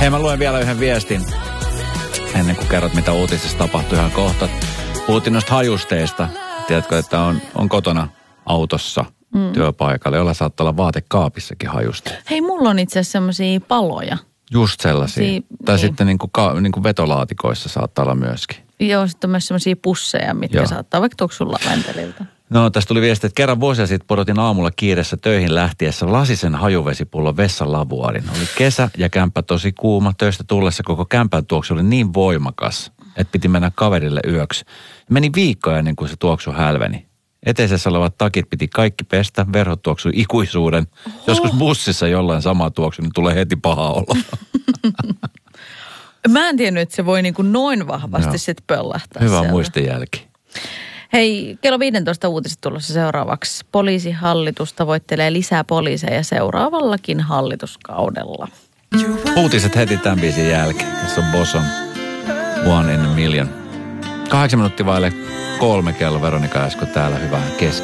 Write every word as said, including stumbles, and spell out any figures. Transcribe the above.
Hei, mä luen vielä yhden viestin, ennen kuin kerrot, mitä uutisissa tapahtui ihan kohta. Puhuttiin noista hajusteista. Tiedätkö, että on, on kotona autossa mm. työpaikalla, jolla saattaa olla vaatekaapissakin hajusteita. Hei, mulla on itse asiassa semmosia paloja. Just sellaisia. Si- tai niin. Sitten niin kuin, ka- niin kuin vetolaatikoissa saattaa olla myöskin. Joo, sitten on myös semmoisia pusseja, mitkä Joo. saattaa vaikka tuksulla venteliltä. No, tästä tuli viesti, että kerran vuosia sitten pudotin aamulla kiireessä töihin lähtiessä lasisen hajuvesipullon vessan lavuaarin. Oli kesä ja kämppä tosi kuuma. Töistä tullessa koko kämpän tuoksu oli niin voimakas, että piti mennä kaverille yöksi. Meni viikkoja ennen kuin se tuoksu hälveni. Eteisessä olevat takit piti kaikki pestä, verhot tuoksui ikuisuuden. Oho. Joskus bussissa jollain sama tuoksu, niin tulee heti paha olla. Mä en tiennyt, että se voi niin kuin noin vahvasti sitten pöllähtää. Hyvä muistijälki. Hei, kello viisitoista uutiset tulossa seuraavaksi. Poliisihallitus tavoittelee lisää poliiseja seuraavallakin hallituskaudella. Uutiset heti tämän biisin jälkeen. Tässä on Boson One in a Million. Kahdeksan minuuttia vaille kolme kello Veronika Esko täällä. Hyvää keski.